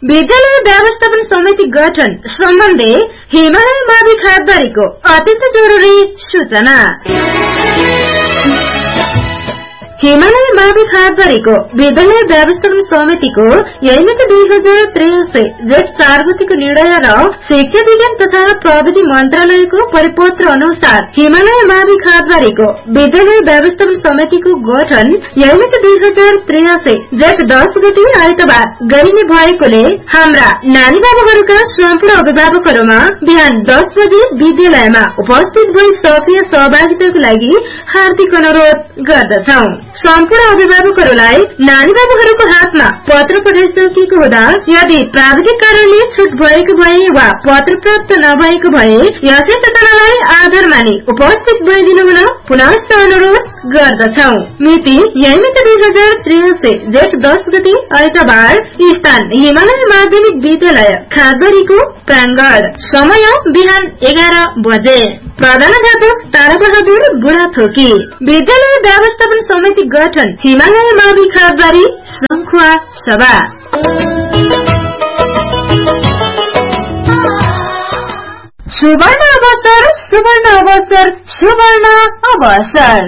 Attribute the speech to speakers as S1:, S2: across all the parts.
S1: विद्यालय व्यवस्थापन समिति गठन सम्बन्धी हिमालय मावि खादबारीको अत्यन्त जरुरी सूचना। हिमालय मावि खादबारीको विद्यालय व्यवस्थापन समितिको यही 2083 जेठ 4 गतिको निर्णय र शिक्षा विज्ञान तथा प्रविधि मन्त्रालयको परिपत्र अनुसार हिमालय मावि खादबारीको विद्यालय व्यवस्थापन समितिको गठन यही 2083 जेठ 10 गति आइतबार गरिने भएकोले हाम्रा नानी बाबुहरूका सम्पूर्ण अभिभावकहरूमा बिहान 10 बजे विद्यालयमा उपस्थित भई सक्रिय सहभागिताको लागि हार्दिक अनुरोध गर्दछौं। सम्पूर्ण अभिभावकहरूलाई नानी बाबुहरूको हातमा पत्र पठाइसकेको हुँदा यदि प्राविधिक कारणले छुट भएको भए वा पत्र प्राप्त नभएको भए यसै सूचनालाई आधार मानि उपस्थित भइदिनु हुन पुनः अनुरोध गर्दछौं। मिति यही 2083 जेठ 10 गति आइतबार, स्थान हिमालय माध्यमिक विद्यालय खादबारीको प्राङ्गण, समय बिहान 11 बजे। प्रधानाध्यापक ताराबहादुर बुढाथोकी। विद्यालय व्यवस्थापन समिति गठन हिमालय मावि खादबारी सङ्खुवा सभा। सुवर्ण अवसर, सुवर्ण अवसर, सुवर्ण अवसर।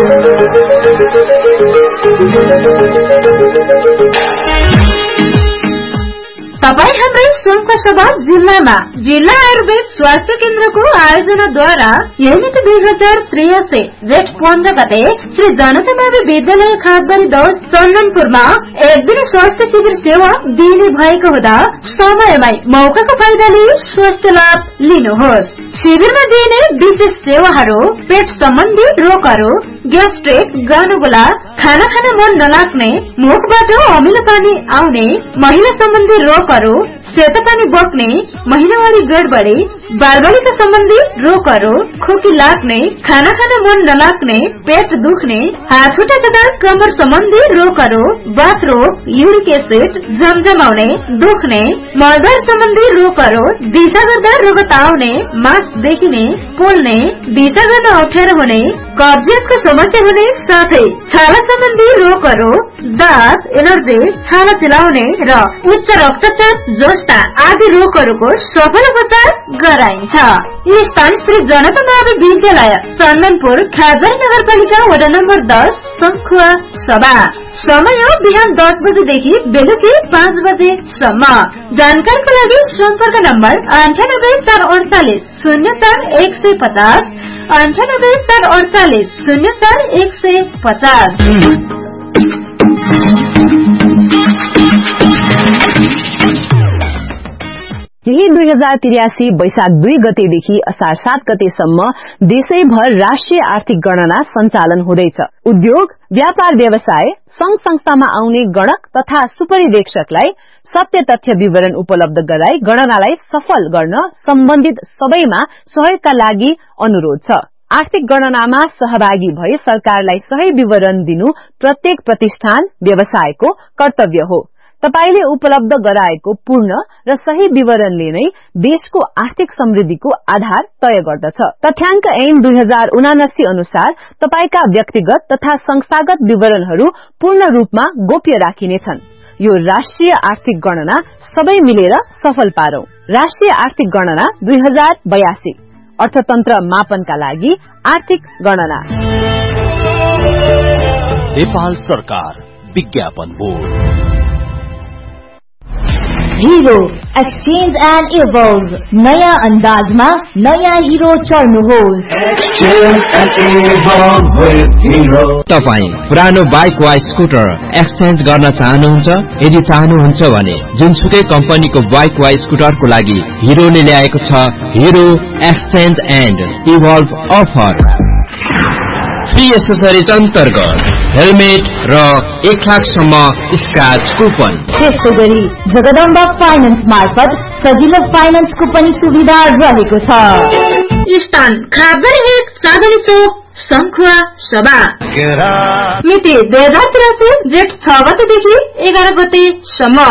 S1: तपाई हाम्रै सङ्खुवा सभा जिल्लामा जिल्ला आयुर्वेद स्वास्थ्य केन्द्रको आयोजनाद्वारा यही 2083 जेठ 15 गते श्री जनता मावि विद्यालय खादबारी 10 चन्दनपुरमा एक दिन स्वास्थ्य शिविर सेवा दिने भएको हुँदा समयमै मौकाको फाइदा लिई स्वास्थ्य लाभ लिनुहोस्। शिविरमा दिइने विशेष सेवाहरू पेट सम्बन्धी रोगहरू, ग्यास्ट्रिक, गानुगोला, खाना खान मन नलाग्ने, मुखबाट अमिलो पानी आउने, महिला सम्बन्धी रोगहरू, सेतो पानी बग्ने, महिनावारी गडबडी, बालबालिका सम्बन्धी रोगहरू, खोकी लाग्ने, खाना खान मन नलाग्ने, पेट दुख्ने, हात खुट्टा तथा कमर सम्बन्धी रोगहरू, बाथ रोग, युरिक एसिड जमजमाउने, दुख्ने, मलद्वार सम्बन्धी रोगहरू, दिशा गर्दा रगत आउने, मास देखिने, पोल्ने, दिशा गर्न अप्ठ्यारो हुने, कब्जियतको समस्या हुने साथै छाला सम्बन्धी रोगहरू, दाँत, एलर्जी, छाला चिलाउने र उच्च रक्तचाप जस्ता आदि रोगहरूको सफल उपचार गराइन्छ। स्थान श्री जनता मावि विद्यालय चन्दनपुर, खादबारी नगरपालिका वडा नम्बर 10 सङ्खुवा सभा। समय बिहान 10 बजेदेखि बेलुकी 5 बजेसम्म। जानकारीको लागि सम्पर्क नम्बर 98 448 04 150 98 448 04 150।
S2: यही 2083 वैशाख 2 गतेदेखि असार 7 गतेसम्म देशैभर राष्ट्रिय आर्थिक गणना सञ्चालन हुँदैछ। उद्योग, व्यापार व्यवसाय, संघ संस्थामा आउने गणक तथा सुपरिवेक्षकलाई सत्य तथ्य विवरण उपलब्ध गराई गणनालाई सफल गर्न सम्बन्धित सबैमा सहयोगका लागि अनुरोध छ। आर्थिक गणनामा सहभागी भई सरकारलाई सही विवरण दिनु प्रत्येक प्रतिष्ठान, व्यवसायको कर्तव्य हो। तपाईले उपलब्ध गराएको पूर्ण र सही विवरणले नै देशको आर्थिक समृद्धिको आधार तय गर्दछ। तथ्याङ्क ऐन 2079 अनुसार तपाईका व्यक्तिगत तथा संस्थागत विवरणहरू पूर्ण रूपमा गोप्य राखिनेछन्। यो राष्ट्रिय आर्थिक गणना सबै मिलेर सफल पारौं। राष्ट्रिय आर्थिक गणना 2082 अर्थतन्त्र मापनका लागि आर्थिक गणना।
S3: नेपाल सरकार विज्ञापन board.
S4: Hero exchange and evolve, नया अंदाजमा नया हीरो चढ्नुहोस्।
S5: तपाई पुरानो बाइक वा स्कुटर एक्सचेन्ज गर्न चाहनुहुन्छ? यदि चाहनुहुन्छ भने जुनसुकै कम्पनीको बाइक वा स्कुटरको लागि हिरोले ल्याएको छ hero exchange and evolve offer. Free accessories अन्तर्गत हेलमेट र 1 लाखसम्म स्क्रैच कुपन।
S4: त्यस्तै गरी जगदम्बा फाइनान्स मार्फत सजिलो फाइनान्सको पनि सुविधा रहेको छ।
S1: स्थान खादबारी 1 साधनी चोक सङ्खुवा सभा। मिति 2083 जेठ 6 गतेदेखि 11 गतेसम्म।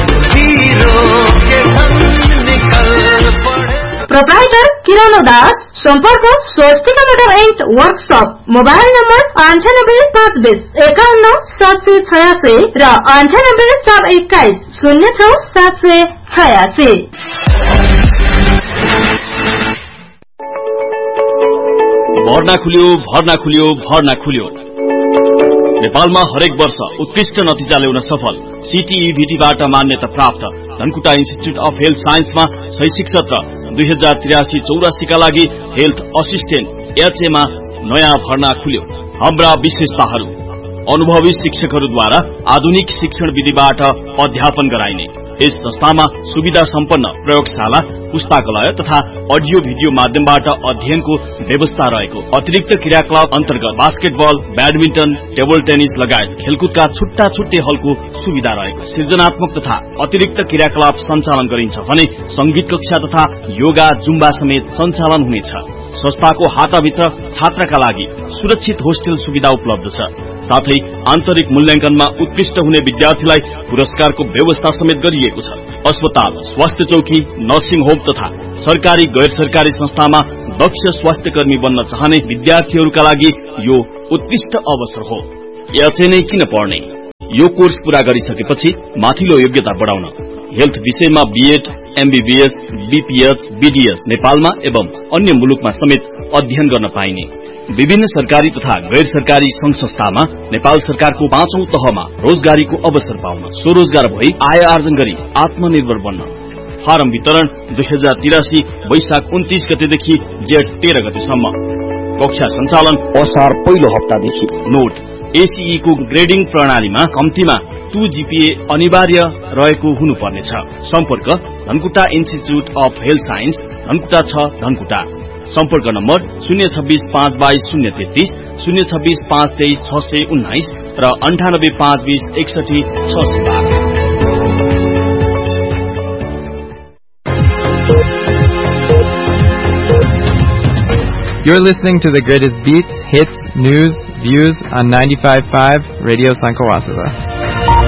S1: प्रोप्राइटर किरण दास, सम्पर्क Swastika motor and workshop. Mobile number 98 520 51 786 र 98 421 06 786।
S3: भर्ना खुल्यो। नेपालमा हरेक वर्ष उत्कृष्ट नतिजा ल्याउन सफल CTEVT-बाट मान्यता प्राप्त धनकुटा इन्स्टिच्युट अफ हेल्थ साइन्समा शैक्षिक सत्र 2083-84 का लागि हेल्थ असिस्टेन्ट HA मा नयाँ भर्ना खुल्यो। हाम्रा विशेषताहरू: अनुभवी शिक्षकहरूद्वारा आधुनिक शिक्षण विधिबाट अध्यापन गराइने। यस संस्थामा सुविधा सम्पन्न प्रयोगशाला, पुस्तकालय तथा अडियो भिडियो माध्यमबाट अध्ययनको व्यवस्था रहेको। अतिरिक्त क्रियाकलाप अन्तर्गत बास्केटबल, ब्याडमिन्टन, टेबल टेनिस लगायत खेलकुदका छुट्टै हलको सुविधा रहेको। सृजनात्मक तथा अतिरिक्त क्रियाकलाप सञ्चालन गरिन्छ भने संगीत कक्षा तथा योगा, जुम्बा समेत सञ्चालन हुनेछ। संस्थाको हाताभित्र छात्रका लागि सुरक्षित होस्टेल सुविधा उपलब्ध छ। साथै आन्तरिक मूल्याङ्कनमा उत्कृष्ट हुने विद्यार्थीलाई पुरस्कारको व्यवस्था समेत गरिएको छ। अस्पताल, स्वास्थ्य चौकी, नर्सिङ होम तथा सरकारी गैर सरकारी संस्थामा दक्ष स्वास्थ्य कर्मी बन्न चाहने विद्यार्थीहरूका लागि यो उत्कृष्ट अवसर हो। HA नै किन पढ्ने? यो कोर्स पूरा गरिसकेपछि माथिल्लो योग्यता बढाउन हेल्थ विषयमा BEd, MBBS, BPH, BDS नेपालमा एवं अन्य मुलुकमा समेत अध्ययन गर्न पाइने। विभिन्न सरकारी तथा गैर सरकारी संघ संस्थामा नेपाल सरकारको 5औं तहमा रोजगारीको अवसर पाउन, स्वरोजगार भई आय आर्जन गरी आत्मनिर्भर बन्न। फारम वितरण 2083 वैशाख 29 गतेदेखि जेठ 13 गतेसम्म। कक्षा सञ्चालन असार पहिलो हप्तादेखि। नोट: ACE को ग्रेडिङ प्रणालीमा कम्तीमा 2 GPA अनिवार्य रहेको हुनुपर्नेछ। सम्पर्क Dhankuta institute of health science, Dhankuta 6 Dhankuta. सम्पर्क नम्बर 026 522 033, 026 523 619 र 98 520 61 612।
S6: You're listening to the greatest beats, hits, news, views on 95.5 Radio Sankawasava.